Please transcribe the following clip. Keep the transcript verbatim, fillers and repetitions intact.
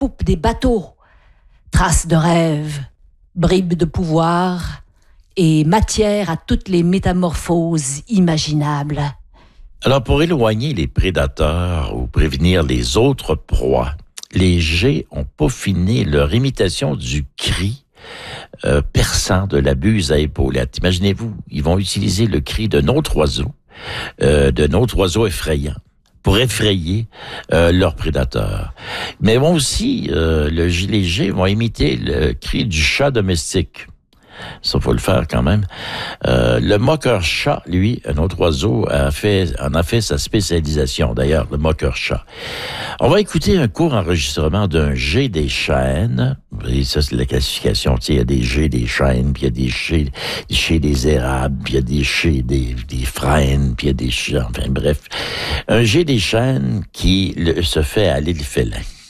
poupe des bateaux, traces de rêve, bribes de pouvoir et matière à toutes les métamorphoses imaginables. Alors, pour éloigner les prédateurs ou prévenir les autres proies, les geais ont peaufiné leur imitation du cri euh, perçant de la buse à épaulettes. Imaginez-vous, ils vont utiliser le cri d'un autre oiseau, euh, d'un autre oiseau effrayant, pour effrayer euh, leurs prédateurs. Mais vont aussi, euh, le, les geais vont imiter le cri du chat domestique. Ça, faut le faire quand même. Euh, le moqueur-chat, lui, un autre oiseau, a fait, en a fait sa spécialisation, d'ailleurs, le moqueur-chat. On va écouter un court enregistrement d'un geai des chênes. Et ça, c'est la classification. Tu sais, il y a des geais des chênes, puis il y a des geais, des geais des érables, puis il y a des geais des, des frênes, puis il y a des geais, enfin bref. Un geai des chênes qui le, se fait à l'île Félin.